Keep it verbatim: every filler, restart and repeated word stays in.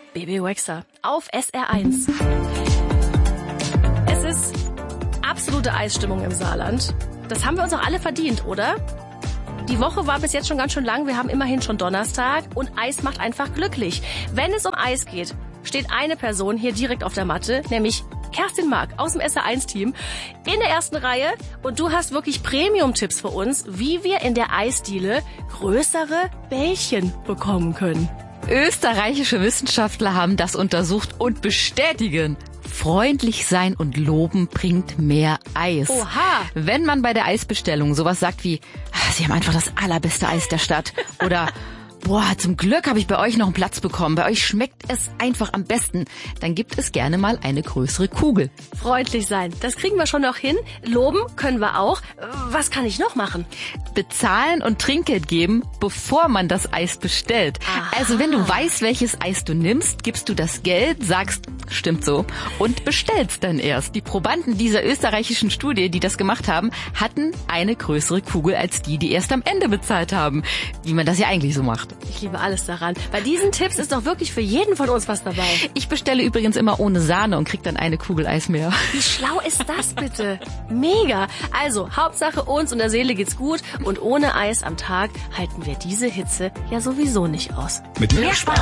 Baby Rexha auf S R eins. Es ist absolute Eisstimmung im Saarland. Das haben wir uns auch alle verdient, oder? Die Woche war bis jetzt schon ganz schön lang. Wir haben immerhin schon Donnerstag und Eis macht einfach glücklich. Wenn es um Eis geht, steht eine Person hier direkt auf der Matte, nämlich Kerstin Mark aus dem S R eins Team in der ersten Reihe. Und du hast wirklich Premium-Tipps für uns, wie wir in der Eisdiele größere Bällchen bekommen können. Österreichische Wissenschaftler haben das untersucht und bestätigen: Freundlich sein und loben bringt mehr Eis. Oha! Wenn man bei der Eisbestellung sowas sagt wie, Sie haben einfach das allerbeste Eis der Stadt oder boah, zum Glück habe ich bei euch noch einen Platz bekommen. Bei euch schmeckt es einfach am besten. Dann gibt es gerne mal eine größere Kugel. Freundlich sein, das kriegen wir schon noch hin. Loben können wir auch. Was kann ich noch machen? Bezahlen und Trinkgeld geben, bevor man das Eis bestellt. Aha. Also wenn du weißt, welches Eis du nimmst, gibst du das Geld, sagst, stimmt so, und bestellst dann erst. Die Probanden dieser österreichischen Studie, die das gemacht haben, hatten eine größere Kugel als die, die erst am Ende bezahlt haben. Wie man das ja eigentlich so macht. Ich liebe alles daran. Bei diesen Tipps ist doch wirklich für jeden von uns was dabei. Ich bestelle übrigens immer ohne Sahne und krieg dann eine Kugel Eis mehr. Wie schlau ist das bitte? Mega. Also, Hauptsache uns und der Seele geht's gut und ohne Eis am Tag halten wir diese Hitze ja sowieso nicht aus. Mit mehr Spaß